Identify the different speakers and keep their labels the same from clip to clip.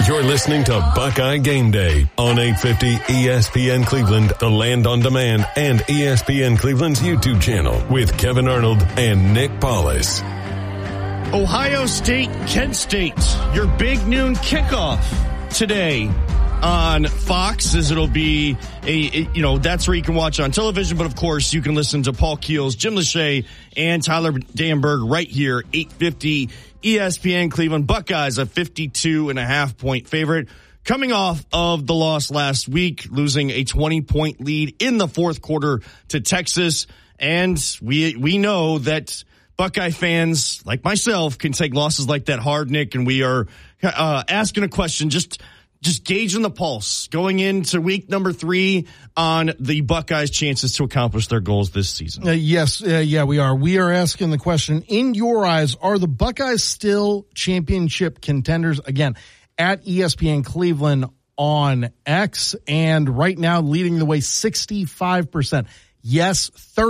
Speaker 1: You're listening to Buckeye Game Day on 850 ESPN Cleveland, the Land on Demand, and ESPN Cleveland's YouTube channel with Kevin Arnold and Nick Paulus.
Speaker 2: Ohio State, Kent State, your big noon kickoff today on Fox, as it'll be that's where you can watch on television, but of course you can listen to Paul Keels, Jim Lachey, and Tyler Danberg right here, 850 ESPN Cleveland. Buckeyes a 52.5-point favorite, coming off of the loss last week, losing a 20-point lead in the fourth quarter to Texas. And we know that Buckeye fans like myself can take losses like that hard, Nick, and we are asking a question, just gauging the pulse going into week number 3 on the Buckeyes' chances to accomplish their goals this season.
Speaker 3: Yes, we are. We are asking the question, in your eyes, are the Buckeyes still championship contenders? Again, at ESPN Cleveland on X, and right now leading the way 65%. Yes,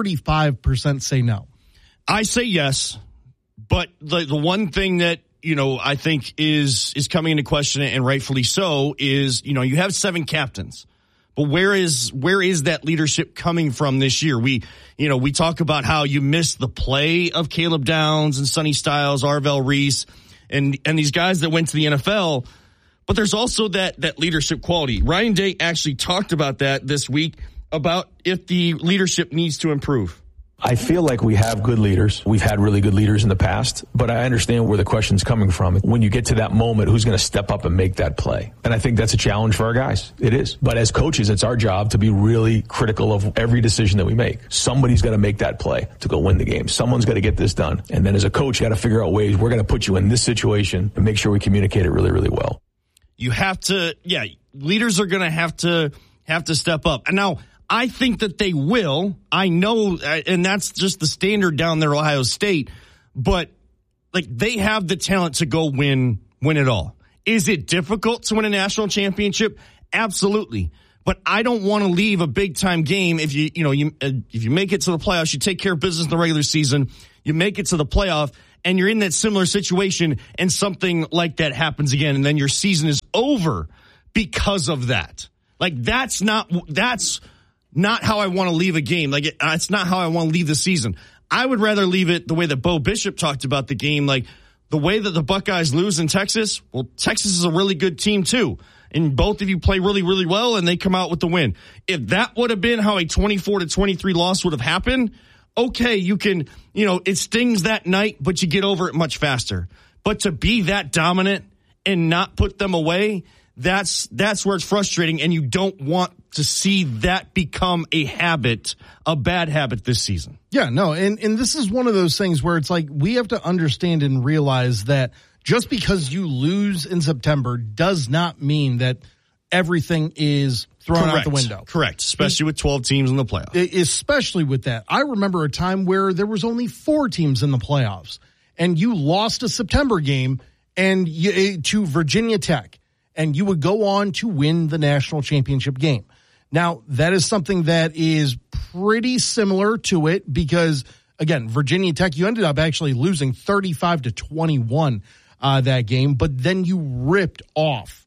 Speaker 3: 35% say no.
Speaker 2: I say yes, but the one thing that I think is coming into question, and rightfully so, is, you have 7 captains, but where is that leadership coming from this year? We talk about how you missed the play of Caleb Downs and Sonny Styles, Arvell Reese, and these guys that went to the NFL, but there's also that leadership quality. Ryan Day actually talked about that this week, about if the leadership needs to improve.
Speaker 4: I feel like we have good leaders. We've had really good leaders in the past, but I understand where the question's coming from. When you get to that moment, who's going to step up and make that play? And I think that's a challenge for our guys. It is. But as coaches, it's our job to be really critical of every decision that we make. Somebody's got to make that play to go win the game. Someone's got to get this done. And then as a coach, you got to figure out ways we're going to put you in this situation and make sure we communicate it really, really well.
Speaker 2: You have to, leaders are going to have to step up. And now, I think that they will. I know, and that's just the standard down there, Ohio State. But they have the talent to go win it all. Is it difficult to win a national championship? Absolutely. But I don't want to leave a big time game if if you make it to the playoffs, you take care of business in the regular season, you make it to the playoff, and you're in that similar situation, and something like that happens again, and then your season is over because of that. That's not how I want to leave a game. It's not how I want to leave the season. I would rather leave it the way that Bo Bishop talked about the game, the way that the Buckeyes lose in Texas. Well, Texas is a really good team too, and both of you play really, really well, and they come out with the win. If that would have been how a 24-23 loss would have happened, okay, you can, it stings that night, but you get over it much faster. But to be that dominant and not put them away, that's where it's frustrating, and you don't want to see that become a bad habit this season.
Speaker 3: Yeah, no, and this is one of those things where it's we have to understand and realize that just because you lose in September does not mean that everything is thrown out the window.
Speaker 2: Correct, especially with 12 teams in the playoffs.
Speaker 3: Especially with that. I remember a time where there was only 4 teams in the playoffs, and you lost a September game to Virginia Tech, and you would go on to win the national championship game. Now, that is something that is pretty similar to it because, again, Virginia Tech, you ended up actually losing 35-21 that game, but then you ripped off,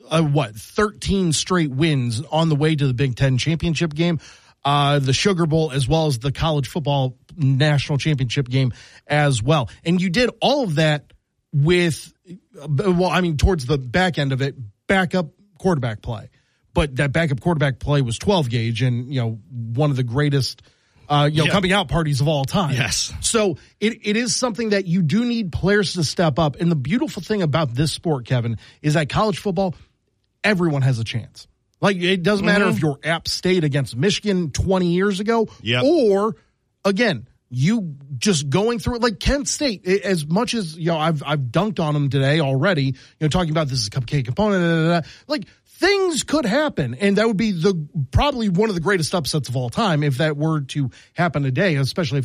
Speaker 3: 13 straight wins on the way to the Big Ten championship game, the Sugar Bowl, as well as the college football national championship game as well. And you did all of that with, towards the back end of it, backup quarterback play. But that backup quarterback play was 12 gauge and, one of the greatest, coming out parties of all time.
Speaker 2: Yes.
Speaker 3: So it is something that you do need players to step up. And the beautiful thing about this sport, Kevin, is that college football, everyone has a chance. It doesn't matter if you're App State against Michigan 20 years ago or, again, you just going through it Kent State, as much as, I've dunked on them today already, talking about this is a cupcake component, things could happen, and that would be probably one of the greatest upsets of all time if that were to happen today, especially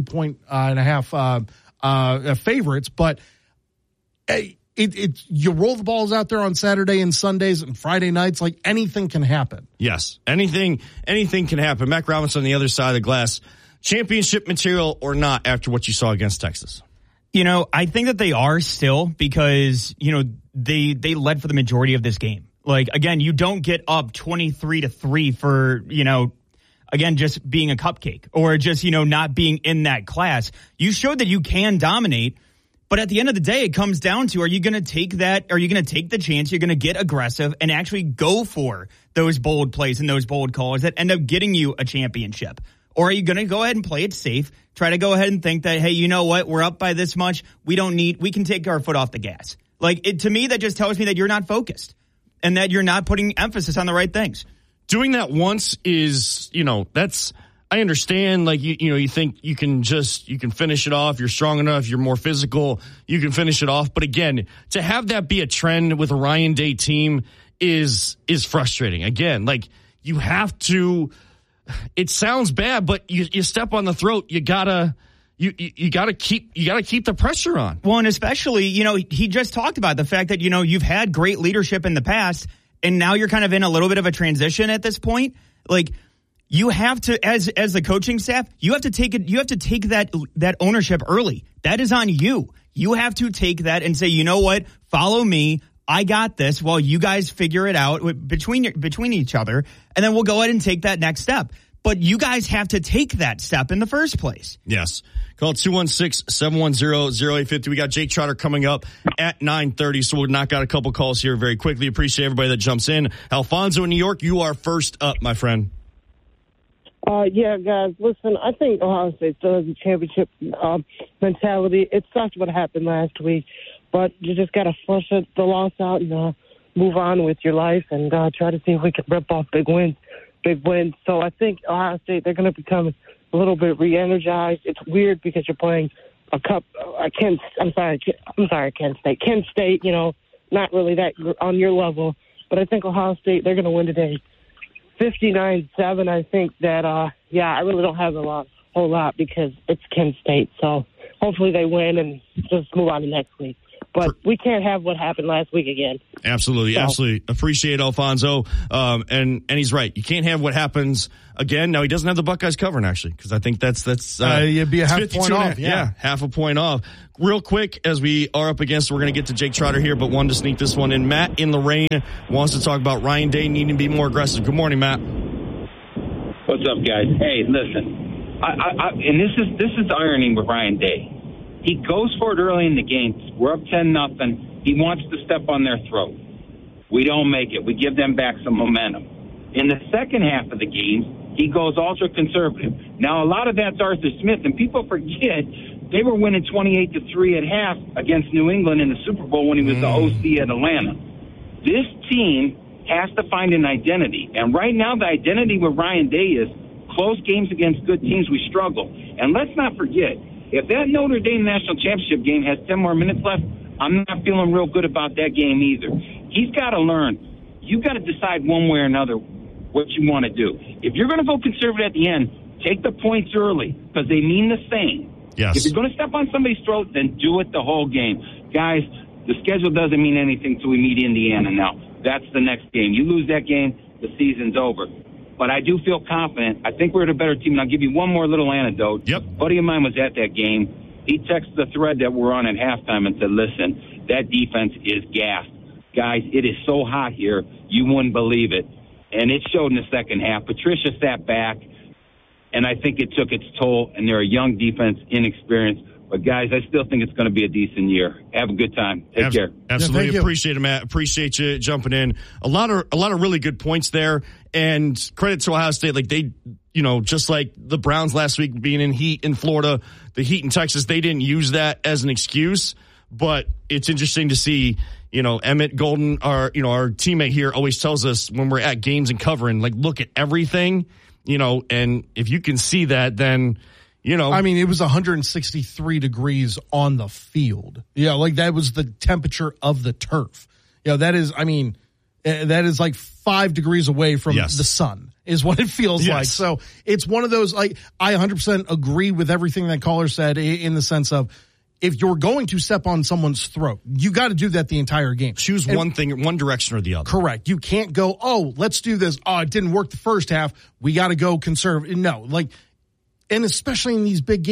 Speaker 3: 52.5 favorites. But you roll the balls out there on Saturday and Sundays and Friday nights, anything can happen.
Speaker 2: Yes, anything can happen. Mac Robinson on the other side of the glass, championship material or not after what you saw against Texas.
Speaker 5: You know, I think that they are still because, you know, they led for the majority of this game. Like, again, you don't get up 23-3 for, you know, again, just being a cupcake or just, you know, not being in that class. You showed that you can dominate. But at the end of the day, it comes down to, are you going to take that? Are you going to take the chance? You're going to get aggressive and actually go for those bold plays and those bold calls that end up getting you a championship? Or are you going to go ahead and play it safe? Try to go ahead and think that, hey, you know what? We're up by this much. We can take our foot off the gas. Like, to me, that just tells me that you're not focused and that you're not putting emphasis on the right things.
Speaker 2: Doing that once is, you know, I understand, like, you think you can finish it off. You're strong enough. You're more physical. You can finish it off. But again, to have that be a trend with a Ryan Day team is frustrating. Again, like, you have to, it sounds bad, but you step on the throat. You gotta keep the pressure on.
Speaker 5: Well, and especially, you know, he just talked about the fact that, you know, you've had great leadership in the past and now you're kind of in a little bit of a transition at this point. Like, you have to, as the coaching staff, you have to take that ownership early. That is on you. You have to take that and say, you know what, follow me. I got this while you guys figure it out between each other. And then we'll go ahead and take that next step. But you guys have to take that step in the first place.
Speaker 2: Yes. Call 216-710-0850. We got Jake Trotter coming up at 9:30, so we'll knock out a couple calls here very quickly. Appreciate everybody that jumps in. Alfonso in New York, you are first up, my friend.
Speaker 6: Yeah, guys, listen, I think Ohio State still has a championship mentality. It sucked what happened last week, but you just got to flush the loss out and move on with your life and try to see if we can rip off big wins. So I think Ohio State, they're going to become a little bit re-energized. It's weird because you're playing a cup. Kent State, you know, not really that on your level, but I think Ohio State, they're going to win today. 59-7, I think that, I really don't have a whole lot because it's Kent State. So hopefully they win and just move on to next week. But we can't have what happened last week again.
Speaker 2: Absolutely. Appreciate Alfonso. And he's right. You can't have what happens again. Now, he doesn't have the Buckeyes covering, actually, because I think that's
Speaker 3: you'd be a half point off.
Speaker 2: Yeah, half a point off. Real quick, as we are up against, we're going to get to Jake Trotter here, but wanted to sneak this one in. Matt in Lorraine wants to talk about Ryan Day needing to be more aggressive. Good morning, Matt.
Speaker 7: What's up, guys? Hey, listen, and this is the irony with Ryan Day. He goes for it early in the game. We're up 10-0. He wants to step on their throat. We don't make it. We give them back some momentum. In the second half of the game, he goes ultra conservative. Now, a lot of that's Arthur Smith, and people forget they were winning 28-3 at half against New England in the Super Bowl when he was the OC at Atlanta. This team has to find an identity, and right now the identity with Ryan Day is close games against good teams. We struggle, and let's not forget, if that Notre Dame National Championship game has 10 more minutes left, I'm not feeling real good about that game either. He's got to learn. You've got to decide one way or another what you want to do. If you're going to go conservative at the end, take the points early because they mean the same.
Speaker 2: Yes.
Speaker 7: If you're going to step on somebody's throat, then do it the whole game. Guys, the schedule doesn't mean anything until we meet Indiana now. That's the next game. You lose that game, the season's over. But I do feel confident. I think we're the better team. And I'll give you one more little anecdote.
Speaker 2: Yep.
Speaker 7: A buddy of mine was at that game. He texted the thread that we're on at halftime and said, listen, that defense is gassed. Guys, it is so hot here, you wouldn't believe it. And it showed in the second half. Patricia sat back, and I think it took its toll. And they're a young defense, inexperienced. But, guys, I still think it's going to be a decent year. Have a good time. Take care.
Speaker 2: Absolutely.
Speaker 3: Yeah,
Speaker 2: appreciate it, Matt. Appreciate you jumping in. A lot of really good points there. And credit to Ohio State. Like, they, you know, just like the Browns last week being in heat in Florida, the heat in Texas, they didn't use that as an excuse. But it's interesting to see, you know, Emmett Golden, our teammate here, always tells us when we're at games and covering, like, look at everything, you know, and if you can see that, then, you know.
Speaker 3: I mean, it was 163 degrees on the field. Yeah, like that was the temperature of the turf. Yeah, that is like 5 degrees away from the sun is what it feels like. So it's one of those, like, I 100% agree with everything that caller said in the sense of, if you're going to step on someone's throat, you got to do that the entire game.
Speaker 2: Choose one direction or the other.
Speaker 3: Correct. You can't go, oh, let's do this. Oh, it didn't work the first half. We got to go conservative. No, like, and especially in these big games,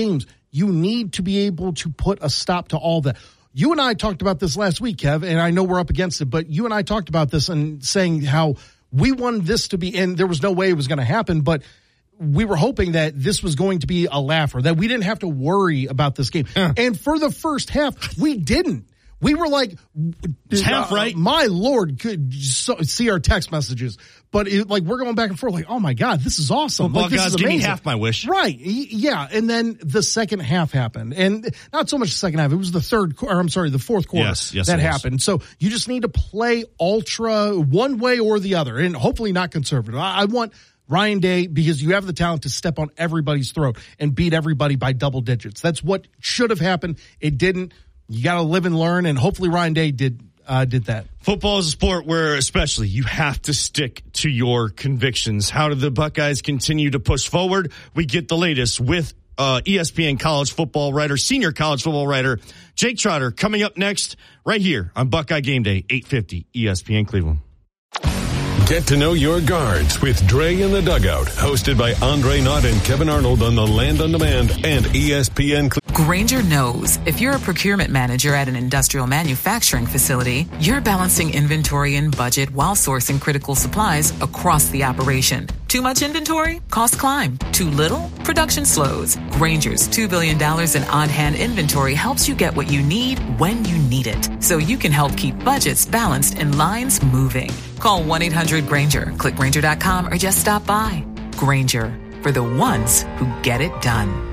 Speaker 3: you need to be able to put a stop to all that. You and I talked about this last week, Kev, and I know we're up against it, but you and I talked about this and saying how we wanted this to be, and there was no way it was going to happen, but we were hoping that this was going to be a laugher, that we didn't have to worry about this game. And for the first half, we didn't. We were like,
Speaker 2: it's half right.
Speaker 3: My Lord, could see our text messages. But we're going back and forth like, oh my God, this is awesome.
Speaker 2: Well,
Speaker 3: like, this
Speaker 2: guys,
Speaker 3: is amazing.
Speaker 2: give me half my wish.
Speaker 3: Right. Yeah. And then the second half happened. And not so much the second half. It was the fourth quarter that happened. So you just need to play ultra one way or the other, and hopefully not conservative. I want Ryan Day, because you have the talent to step on everybody's throat and beat everybody by double digits. That's what should have happened. It didn't. You got to live and learn, and hopefully Ryan Day did that.
Speaker 2: Football is a sport where especially you have to stick to your convictions. How do the Buckeyes continue to push forward? We get the latest with ESPN college football writer, senior college football writer, Jake Trotter, coming up next right here on Buckeye Game Day, 850 ESPN Cleveland.
Speaker 1: Get to know your guards with Dre in the Dugout, hosted by Andre Knott and Kevin Arnold on the Land on Demand and ESPN.
Speaker 8: Grainger knows if you're a procurement manager at an industrial manufacturing facility, you're balancing inventory and budget while sourcing critical supplies across the operation. Too much inventory? Costs climb. Too little? Production slows. Grainger's $2 billion in on-hand inventory helps you get what you need when you need it, so you can help keep budgets balanced and lines moving. Call 1-800-GRAINGER, click Grainger.com, or just stop by. Grainger, for the ones who get it done.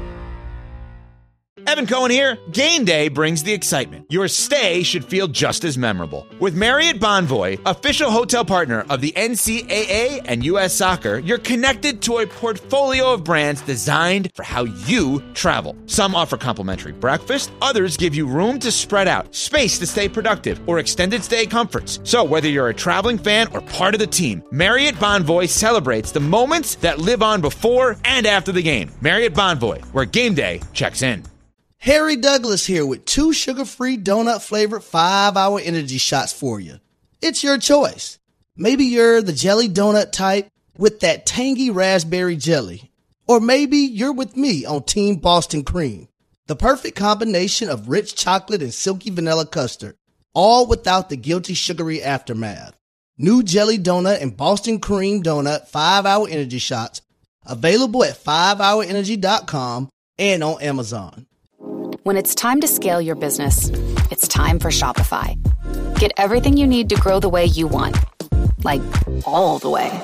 Speaker 9: Evan Cohen here. Game day brings the excitement. Your stay should feel just as memorable. With Marriott Bonvoy, official hotel partner of the NCAA and U.S. Soccer, you're connected to a portfolio of brands designed for how you travel. Some offer complimentary breakfast, others give you room to spread out, space to stay productive, or extended stay comforts. So whether you're a traveling fan or part of the team, Marriott Bonvoy celebrates the moments that live on before and after the game. Marriott Bonvoy, where game day checks in.
Speaker 10: Harry Douglas here with 2 sugar-free donut-flavored 5-hour energy shots for you. It's your choice. Maybe you're the jelly donut type with that tangy raspberry jelly. Or maybe you're with me on Team Boston Cream, the perfect combination of rich chocolate and silky vanilla custard, all without the guilty sugary aftermath. New jelly donut and Boston Cream donut 5-hour energy shots, available at 5hourenergy.com and on Amazon.
Speaker 11: When it's time to scale your business, it's time for Shopify. Get everything you need to grow the way you want. Like, all the way.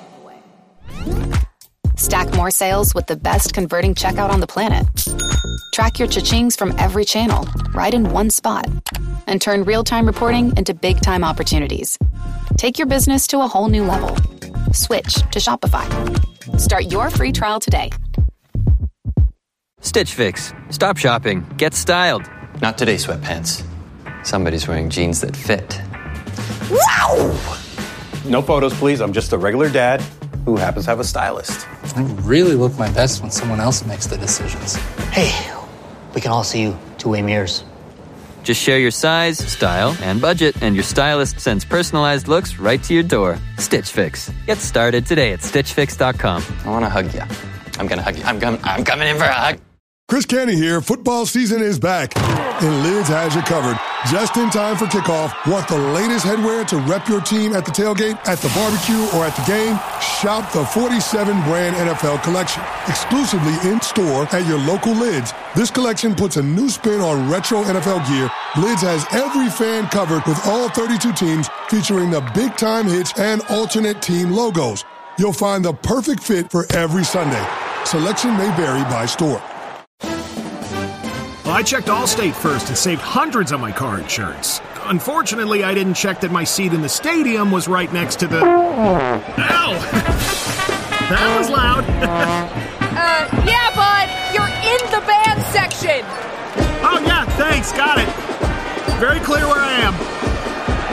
Speaker 11: Stack more sales with the best converting checkout on the planet. Track your cha-chings from every channel, right in one spot. And turn real-time reporting into big-time opportunities. Take your business to a whole new level. Switch to Shopify. Start your free trial today.
Speaker 12: Stitch Fix. Stop shopping. Get styled. Not today, sweatpants. Somebody's wearing jeans that fit.
Speaker 13: Wow! No photos, please. I'm just a regular dad who happens to have a stylist.
Speaker 14: I really look my best when someone else makes the decisions.
Speaker 15: Hey, we can all see you two-way mirrors.
Speaker 12: Just share your size, style, and budget, and your stylist sends personalized looks right to your door. Stitch Fix. Get started today at StitchFix.com. I want to hug you. I'm going to hug you. I'm coming in for a hug.
Speaker 16: Chris Canty here. Football season is back, and Lids has you covered. Just in time for kickoff. Want the latest headwear to rep your team at the tailgate, at the barbecue, or at the game? Shop the 47-brand NFL collection, exclusively in-store at your local Lids. This collection puts a new spin on retro NFL gear. Lids has every fan covered with all 32 teams, featuring the big-time hits and alternate team logos. You'll find the perfect fit for every Sunday. Selection may vary by store.
Speaker 17: Well, I checked Allstate first and saved hundreds on my car insurance. Unfortunately, I didn't check that my seat in the stadium was right next to the... Ow! That was loud.
Speaker 18: Yeah, bud. You're in the band section.
Speaker 17: Oh, yeah, thanks. Got it. Very clear where I am.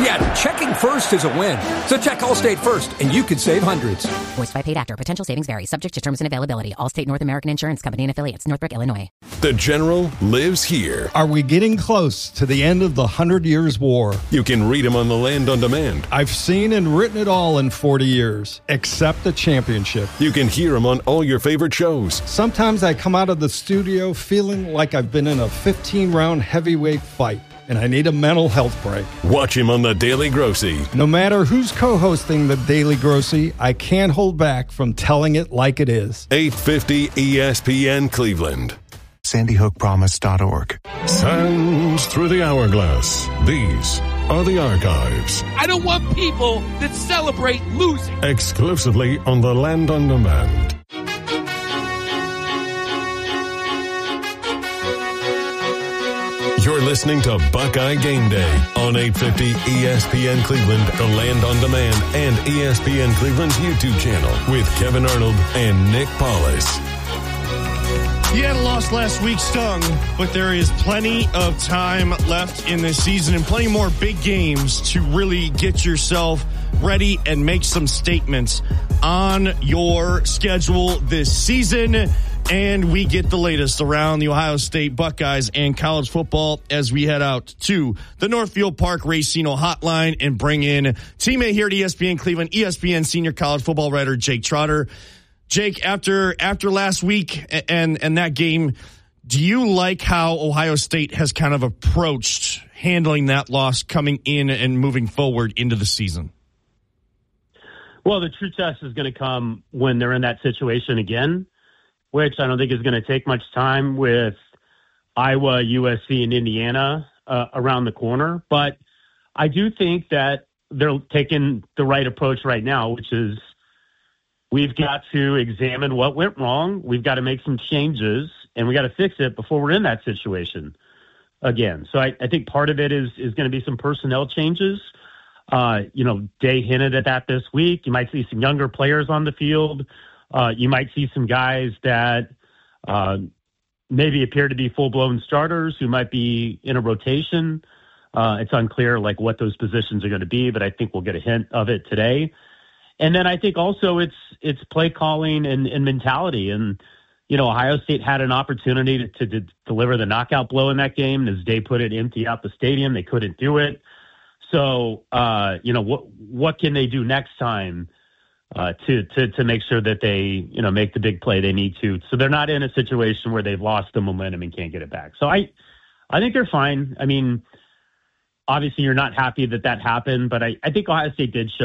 Speaker 19: Yeah, checking first is a win. So check Allstate first, and you could save hundreds.
Speaker 20: Voiced by paid actor. Potential savings vary. Subject to terms and availability. Allstate North American Insurance Company and affiliates. Northbrook, Illinois.
Speaker 1: The General lives here.
Speaker 21: Are we getting close to the end of the 100 Years' War?
Speaker 1: You can read him on the Land on Demand.
Speaker 21: I've seen and written it all in 40 years, except the championship.
Speaker 1: You can hear him on all your favorite shows.
Speaker 21: Sometimes I come out of the studio feeling like I've been in a 15-round heavyweight fight, and I need a mental health break.
Speaker 1: Watch him on The Daily Grossy.
Speaker 21: No matter who's co-hosting The Daily Grossy, I can't hold back from telling it like it is.
Speaker 1: 850 ESPN Cleveland.
Speaker 22: SandyHookPromise.org.
Speaker 1: Sands through the hourglass. These are the archives.
Speaker 23: I don't want people that celebrate losing.
Speaker 1: Exclusively on the Land on Demand. You're listening to Buckeye Game Day on 850 ESPN Cleveland, the Land on Demand, and ESPN Cleveland's YouTube channel with Kevin Arnold and Nick Paulus.
Speaker 2: Yeah, the loss last week stung, but there is plenty of time left in this season and plenty more big games to really get yourself ready and make some statements on your schedule this season. And we get the latest around the Ohio State Buckeyes and college football as we head out to the Northfield Park Racino Hotline and bring in teammate here at ESPN Cleveland, ESPN senior college football writer Jake Trotter. Jake, after last week and that game, do you like how Ohio State has kind of approached handling that loss coming in and moving forward into the season?
Speaker 24: Well, the true test is going to come when they're in that situation again, which I don't think is going to take much time with Iowa, USC, and Indiana around the corner. But I do think that they're taking the right approach right now, which is we've got to examine what went wrong. We've got to make some changes, and we got to fix it before we're in that situation again. So I think part of it is going to be some personnel changes. Day hinted at that this week. You might see some younger players on the field. You might see some guys that maybe appear to be full-blown starters who might be in a rotation. It's unclear what those positions are going to be, but I think we'll get a hint of it today. And then I think also it's play calling and mentality. And, Ohio State had an opportunity to deliver the knockout blow in that game. As Day put it, empty out the stadium. They couldn't do it. So, what can they do next time? To make sure that they, make the big play they need to. So they're not in a situation where they've lost the momentum and can't get it back. So I think they're fine. I mean, obviously you're not happy that happened, but I think Ohio State did show